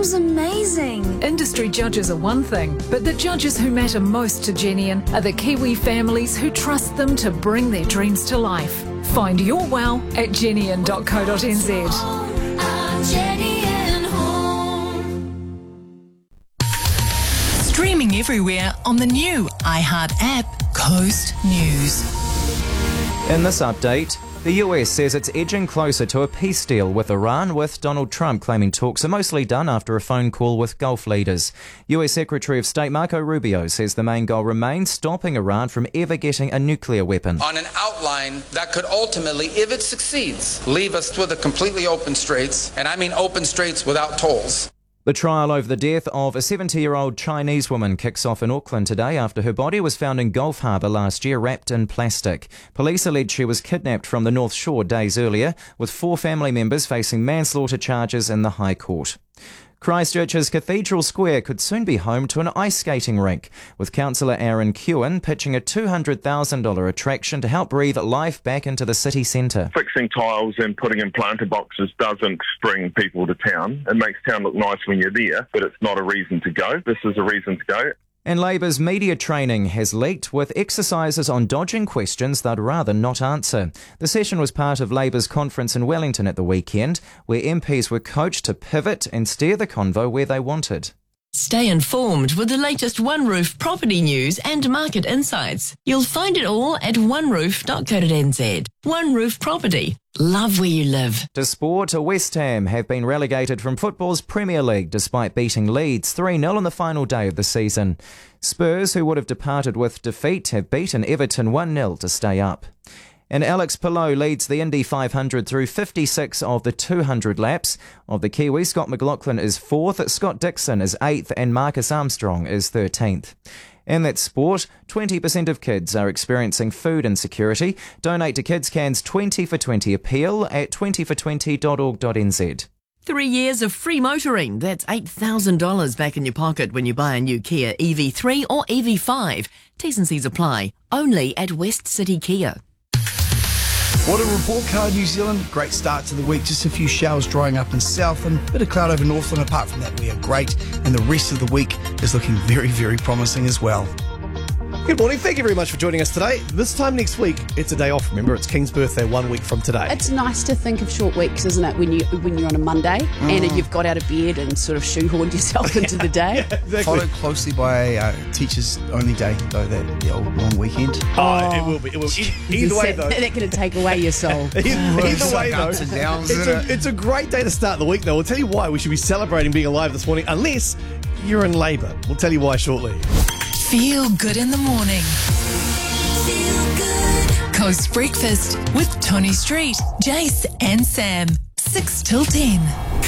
seems amazing. Industry judges are one thing, but the judges who matter most to Genian are the Kiwi families who trust them to bring their dreams to life. Find your wow at genian.co.nz. Streaming everywhere on the new iHeart app, Coast News. In this update, the US says it's edging closer to a peace deal with Iran, with Donald Trump claiming talks are mostly done after a phone call with Gulf leaders. US Secretary of State Marco Rubio says the main goal remains stopping Iran from ever getting a nuclear weapon. On an outline that could ultimately, if it succeeds, leave us with a completely open straits, and I mean open straits without tolls. The trial over the death of a 70-year-old Chinese woman kicks off in Auckland today after her body was found in Gulf Harbour last year wrapped in plastic. Police allege she was kidnapped from the North Shore days earlier, with 4 family members facing manslaughter charges in the High Court. Christchurch's Cathedral Square could soon be home to an ice skating rink, with Councillor Aaron Kewen pitching a $200,000 attraction to help breathe life back into the city centre. Fixing tiles and putting in planter boxes doesn't bring people to town. It makes town look nice when you're there, but it's not a reason to go. This is a reason to go. And Labour's media training has leaked with exercises on dodging questions they'd rather not answer. The session was part of Labour's conference in Wellington at the weekend, where MPs were coached to pivot and steer the convo where they wanted. Stay informed with the latest One Roof property news and market insights. You'll find it all at oneroof.co.nz. One Roof Property. Love where you live. To sport, West Ham have been relegated from football's Premier League despite beating Leeds 3-0 on the final day of the season. Spurs, who would have departed with defeat, have beaten Everton 1-0 to stay up. And Alex Palou leads the Indy 500 through 56 of the 200 laps. Of the Kiwi, Scott McLaughlin is 4th, Scott Dixon is 8th, and Marcus Armstrong is 13th. And that's sport. 20% of kids are experiencing food insecurity. Donate to Kids Can's 20 for 20 appeal at 20for20.org.nz. 3 years of free motoring. That's $8,000 back in your pocket when you buy a new Kia EV3 or EV5. T's and C's apply. Only at West City Kia. What a report card, New Zealand. Great start to the week. Just a few showers drying up in South and a bit of cloud over Northland. Apart from that, we are great. And the rest of the week is looking very, very promising as well. Good morning. Thank you very much for joining us today. This time next week, it's a day off. Remember, it's King's birthday 1 week from today. It's nice to think of short weeks, isn't it, when you're on a Monday and you've got out of bed and sort of shoehorned yourself into the day. Yeah, exactly. Followed closely by Teachers Only Day, though, the old long weekend. Oh, it will be. Either way, though. That's going to take away your soul. Either way, though. Ups and downs, It's a great day to start the week, though. We'll tell you why we should be celebrating being alive this morning, unless you're in labour. We'll tell you why shortly. Feel good in the morning. Coast Breakfast with Tony Street, Jace and Sam. 6 till 10.